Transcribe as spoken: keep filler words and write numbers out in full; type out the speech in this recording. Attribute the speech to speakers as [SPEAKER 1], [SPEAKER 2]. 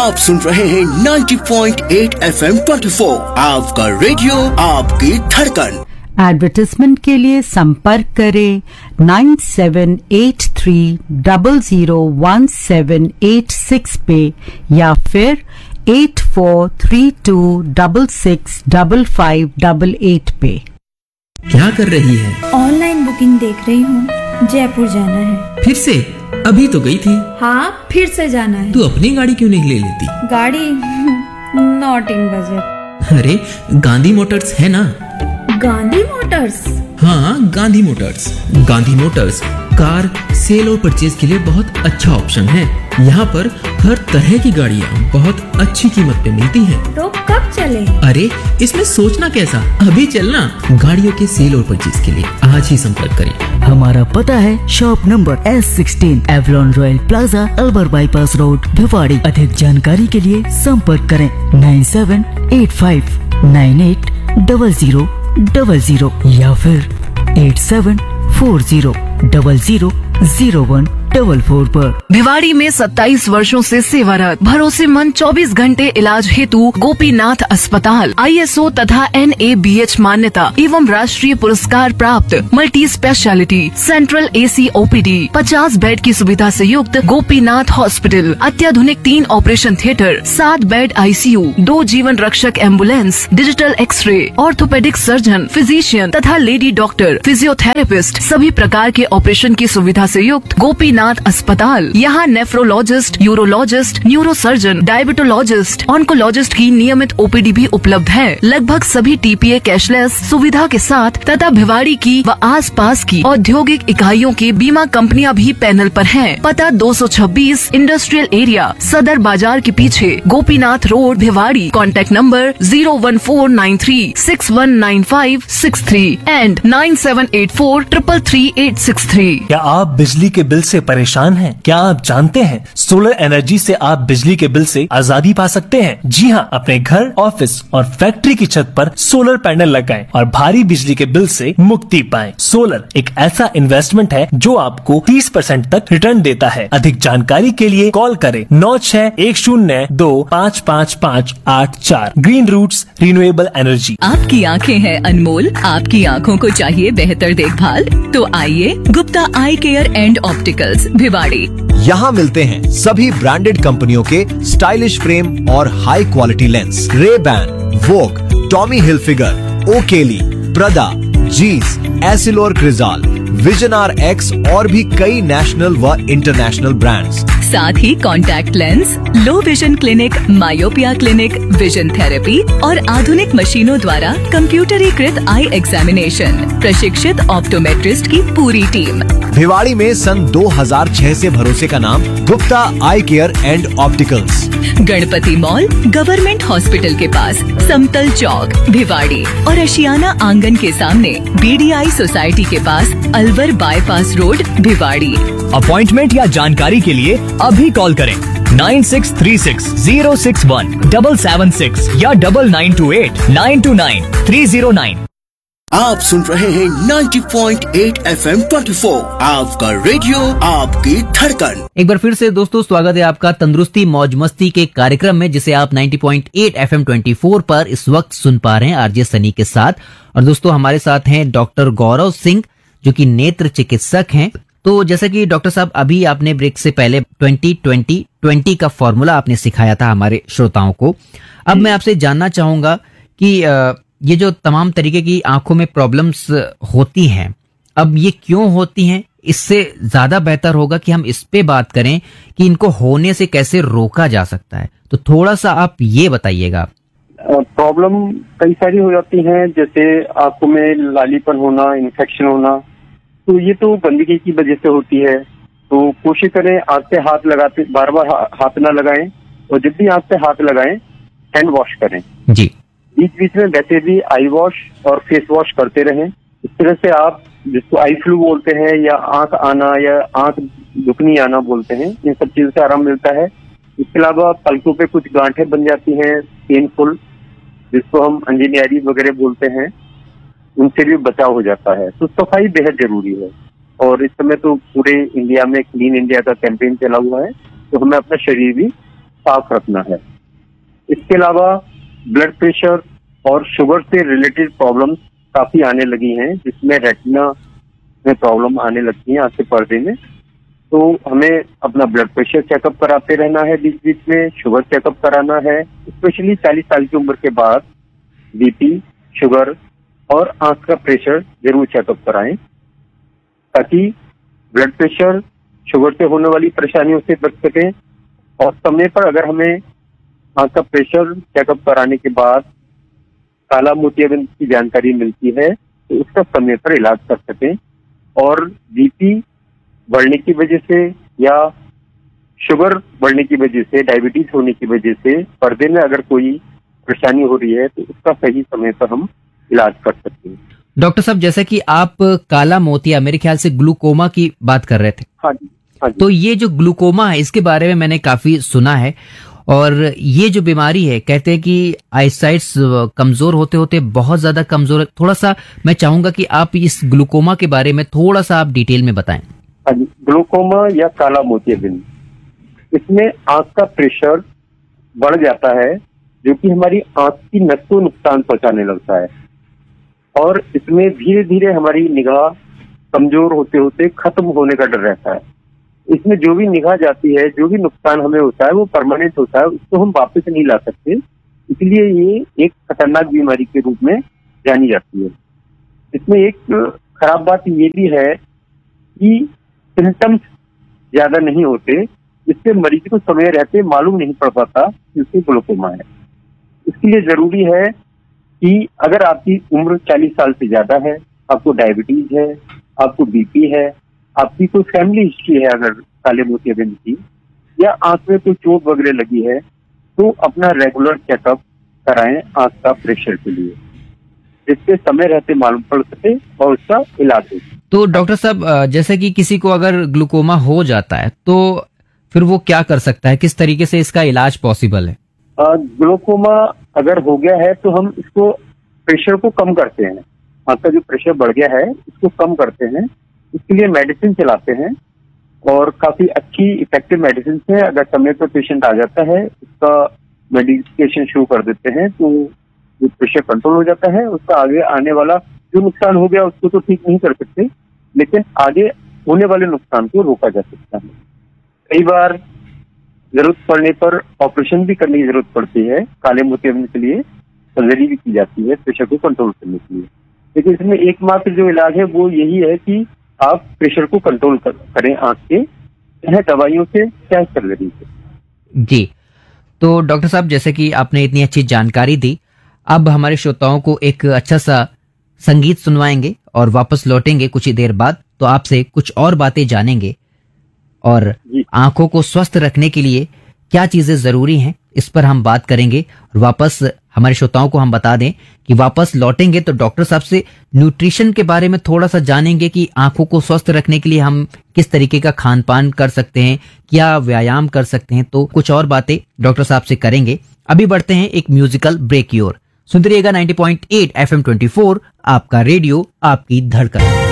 [SPEAKER 1] आप सुन रहे हैं नब्बे पॉइंट आठ एफ एम चौबीस, आपका रेडियो आपकी धड़कन।
[SPEAKER 2] एडवर्टाइजमेंट के लिए संपर्क करें nine seven eight three double zero one seven eight six पे या फिर eight four three to double six double five double eight पे।
[SPEAKER 3] क्या कर रही है?
[SPEAKER 4] ऑनलाइन बुकिंग देख रही हूँ, जयपुर जाना है।
[SPEAKER 3] फिर से? अभी तो गई थी।
[SPEAKER 4] हाँ, फिर से जाना है।
[SPEAKER 3] तू अपनी गाड़ी क्यों नहीं ले लेती?
[SPEAKER 4] गाड़ी नॉट इन बजट।
[SPEAKER 3] अरे गांधी मोटर्स है ना।
[SPEAKER 4] गांधी मोटर्स?
[SPEAKER 3] हाँ, Gandhi Motors. Gandhi Motors car cell और परचेज के लिए बहुत अच्छा ऑप्शन है। यहाँ पर हर तरह की गाड़ियाँ बहुत अच्छी कीमत पे मिलती हैं।
[SPEAKER 4] तो कब चले?
[SPEAKER 3] अरे इसमें सोचना कैसा, अभी चलना। गाड़ियों के सेल और परचेज के लिए आज ही संपर्क करें।
[SPEAKER 5] हमारा पता है shop number S sixteen Avalon royal plaza अल्बर bypass road Bhiwadi. अधिक जानकारी के लिए संपर्क करें nine seven eight five nine eight double zero double zero या फिर eight seven four zero double zero zero one double four पर।
[SPEAKER 6] भिवाड़ी में सत्ताईस वर्षों से सेवारत भरोसेमंद चौबीस घंटे इलाज हेतु गोपीनाथ अस्पताल आई एस ओ तथा एन ए बी एच मान्यता एवं राष्ट्रीय पुरस्कार प्राप्त मल्टी स्पेशलिटी सेंट्रल ए सी ओ पी डी पचास बेड की सुविधा से युक्त गोपीनाथ हॉस्पिटल। अत्याधुनिक तीन ऑपरेशन थिएटर, सात बेड आई सी यू, दो जीवन रक्षक ambulance, digital x ray, orthopaedic surgeon, physician तथा लेडी डॉक्टर, फिजियोथेरेपिस्ट, सभी प्रकार के ऑपरेशन की सुविधा से युक्त गोपीनाथ अस्पताल। यहाँ nephrologist, urologist, neurosurgeon, diabetologist, oncologist की नियमित ओ पी डी भी उपलब्ध है। लगभग सभी टी पी ए कैशलेस सुविधा के साथ तथा भिवाड़ी की व आसपास की औद्योगिक इकाइयों की बीमा कंपनियां भी पैनल पर हैं। पता दो सौ छब्बीस इंडस्ट्रियल एरिया, सदर बाजार के पीछे, Gopinath road, Bhiwadi. Contact number zero one four nine three six one nine five six three and nine seven eight four triple three eight six three.
[SPEAKER 7] क्या आप बिजली के बिल से परेशान हैं? क्या आप जानते हैं सोलर एनर्जी से आप बिजली के बिल से आजादी पा सकते हैं? जी हाँ, अपने घर, ऑफिस और फैक्ट्री की छत पर सोलर पैनल लगाएं और भारी बिजली के बिल से मुक्ति पाएं। सोलर एक ऐसा इन्वेस्टमेंट है जो आपको तीस परसेंट तक रिटर्न देता है। अधिक जानकारी के लिए कॉल करें नौ छह एक शून्य दो पाँच पाँच पाँच आठ चार। Green roots renewable energy.
[SPEAKER 8] आपकी आँखें हैं अनमोल, आपकी आँखों को चाहिए बेहतर देखभाल, तो आइए गुप्ता आई केयर एंड ऑप्टिकल्स भिवाड़ी।
[SPEAKER 9] यहाँ मिलते हैं सभी ब्रांडेड कंपनियों के स्टाइलिश फ्रेम और हाई क्वालिटी लेंस। रेबैन, वोग, टॉमी हिलफिगर, ओकेली, प्रदा, जीस, एसिलोर क्रिजाल, विजन आर एक्स और भी कई नेशनल व इंटरनेशनल ब्रांड्स।
[SPEAKER 8] साथ ही contact lens, low vision clinic, myopia clinic, vision therapy और आधुनिक मशीनों द्वारा कंप्यूटरीकृत आई एग्जामिनेशन, प्रशिक्षित ऑप्टोमेट्रिस्ट की पूरी टीम।
[SPEAKER 9] भिवाड़ी में सन दो हज़ार छह से भरोसे का नाम गुप्ता आई care and opticals.
[SPEAKER 8] Ganpati mall, government hospital के पास, समतल चौक, भिवाड़ी और अशियाना आंगन के सामने, बी डी आई सोसाइटी के पास, Alwar bypass road, Bhiwadi.
[SPEAKER 10] Appointment या जानकारी के लिए अभी कॉल करें nine six three six zero six one double seven six या double nine to eight nine to nine three zero nine.
[SPEAKER 1] आप सुन रहे हैं नब्बे पॉइंट आठ एफ एम चौबीस, आपका रेडियो आपकी धड़कन।
[SPEAKER 11] एक बार फिर से दोस्तों स्वागत है आपका तंदुरुस्ती मौज मस्ती के कार्यक्रम में, जिसे आप नब्बे पॉइंट आठ एफ एम चौबीस पर इस वक्त सुन पा रहे हैं आरजे सनी के साथ। और दोस्तों हमारे साथ हैं डॉक्टर गौरव सिंह, जो कि नेत्र चिकित्सक हैं। तो जैसा कि डॉक्टर साहब अभी आपने ब्रेक से पहले ट्वेंटी ट्वेंटी ट्वेंटी का फॉर्मूला आपने सिखाया था हमारे श्रोताओं को। अब मैं आपसे जानना चाहूंगा कि ये जो तमाम तरीके की आंखों में प्रॉब्लम्स होती हैं, अब ये क्यों होती हैं? इससे ज्यादा बेहतर होगा कि हम इस पे बात करें कि इनको होने से कैसे रोका जा सकता है। तो थोड़ा सा आप ये बताइएगा।
[SPEAKER 12] प्रॉब्लम कई सारी हो जाती हैं, जैसे आंखों में लालीपन होना, इन्फेक्शन होना, तो ये तो गंदगी की वजह से होती है। तो कोशिश करें आंख पे हाथ लगाते बार बार हाथ ना लगाएं, और जब भी आंख पे हाथ लगाएं हैंड वॉश करें
[SPEAKER 11] जी।
[SPEAKER 12] बीच बीच में वैसे भी आई वॉश और फेस वॉश करते रहें। इस तरह से आप जिसको आई फ्लू बोलते हैं या आंख आना या आंख दुखनी आना बोलते हैं, इन सब चीजों से आराम मिलता है। इसके अलावा पलकों पे कुछ गांठें बन जाती हैं पेनफुल, जिसको हम अंजनियारी वगैरह बोलते हैं, उनसे भी बचाव हो जाता है। तो सफाई बेहद जरूरी है, और इस समय तो पूरे इंडिया में क्लीन इंडिया का कैंपेन चला हुआ है, तो हमें अपना शरीर भी साफ रखना है। इसके अलावा ब्लड प्रेशर और शुगर से रिलेटेड प्रॉब्लम्स काफी आने लगी हैं, जिसमें रेटिना में प्रॉब्लम आने लगती है आंख के पर्दे में। तो हमें अपना ब्लड प्रेशर चेकअप कराते रहना है बीच बीच में, शुगर चेकअप कराना है। स्पेशली चालीस साल की उम्र के बाद बीपी, शुगर और आंख का प्रेशर जरूर चेकअप कराएं, ताकि ब्लड प्रेशर, शुगर से होने वाली परेशानियों से बच सकें। और समय पर अगर हमें आंख का प्रेशर चेकअप कराने के बाद काला मोतियाबिंद की जानकारी मिलती है तो उसका समय पर इलाज कर सकें। और बीपी बढ़ने की वजह से या शुगर बढ़ने की वजह से, डायबिटीज होने की वजह से पर्दे में अगर कोई परेशानी हो रही है तो उसका सही समय पर हम इलाज कर सकते हैं।
[SPEAKER 11] डॉक्टर साहब, जैसे कि आप काला मोतिया, मेरे ख्याल से ग्लूकोमा की बात कर रहे थे।
[SPEAKER 12] हाँ जी, हाँ जी।
[SPEAKER 11] तो ये जो ग्लूकोमा है, इसके बारे में मैंने काफी सुना है, और ये जो बीमारी है, कहते हैं कि आईसाइट्स कमजोर होते होते बहुत ज्यादा कमजोर है। थोड़ा सा मैं चाहूंगा कि आप इस ग्लूकोमा के बारे में थोड़ा सा आप डिटेल में बताएं।
[SPEAKER 12] हाँ जी, ग्लूकोमा या काला मोतियाबिंद, इसमें आंख का प्रेशर बढ़ जाता है, जो कि हमारी आंख की नस को नुकसान पहुंचाने लगता है। और इसमें धीरे धीरे हमारी निगाह कमजोर होते होते खत्म होने का डर रहता है। इसमें जो भी निगाह जाती है, जो भी नुकसान हमें होता है, वो परमानेंट होता है, उसको हम वापस नहीं ला सकते। इसलिए ये एक खतरनाक बीमारी के रूप में जानी जाती है। इसमें एक खराब बात ये भी है कि सिम्टम्स ज्यादा नहीं होते, इससे मरीज को समय रहते मालूम नहीं पड़ पाता कि उसे ग्लूकोमा है। इसके लिए जरूरी है कि अगर आपकी उम्र चालीस साल से ज्यादा है, आपको डायबिटीज है, आपको बीपी है, आपकी कोई फैमिली हिस्ट्री है अगर काले मोतियाबिंद की, या आंख में कोई चोट वगैरह लगी है, तो अपना रेगुलर चेकअप कराएं आंख का प्रेशर के लिए, जिससे समय रहते मालूम पड़ सके और उसका इलाज हो।
[SPEAKER 11] तो डॉक्टर साहब, जैसे कि किसी को अगर ग्लूकोमा हो जाता है तो फिर वो क्या कर सकता है, किस तरीके से इसका इलाज पॉसिबल है?
[SPEAKER 12] ग्लूकोमा अगर हो गया है तो हम इसको प्रेशर को कम करते हैं। आंख का जो प्रेशर बढ़ गया है इसको कम करते हैं। इसके लिए मेडिसिन चलाते हैं और काफी अच्छी इफेक्टिव मेडिसिन है। अगर समय पर पेशेंट आ जाता है, उसका मेडिकेशन शुरू कर देते हैं, तो जो प्रेशर कंट्रोल हो जाता है। उसका आगे आने वाला जो नुकसान हो गया उसको तो ठीक नहीं कर सकते, लेकिन आगे होने वाले नुकसान को रोका जा सकता है। कई बार जरूरत पड़ने पर ऑपरेशन भी करने की जरूरत पड़ती है। काले मोतियाबिंद के लिए सर्जरी भी की जाती है प्रेशर को कंट्रोल करने के लिए। लेकिन इसमें एकमात्र जो इलाज है वो यही है कि आप प्रेशर को कंट्रोल कर, करें आंख के, चाहे दवाइयों से चाहे सर्जरी से।
[SPEAKER 11] जी, तो डॉक्टर साहब, जैसे कि आपने इतनी अच्छी जानकारी दी, अब हमारे श्रोताओं को एक अच्छा सा संगीत सुनवाएंगे और वापस लौटेंगे कुछ ही देर बाद, तो आपसे कुछ और बातें जानेंगे और आंखों को स्वस्थ रखने के लिए क्या चीजें जरूरी हैं, इस पर हम बात करेंगे। और वापस हमारे श्रोताओं को हम बता दें कि वापस लौटेंगे तो डॉक्टर साहब से न्यूट्रिशन के बारे में थोड़ा सा जानेंगे कि आंखों को स्वस्थ रखने के लिए हम किस तरीके का खान पान कर सकते हैं, क्या व्यायाम कर सकते हैं। तो कुछ और बातें डॉक्टर साहब से करेंगे। अभी बढ़ते हैं एक म्यूजिकल ब्रेक की ओर। सुनते रहिएगा ninety point eight F M twenty four, आपका रेडियो आपकी धड़कन।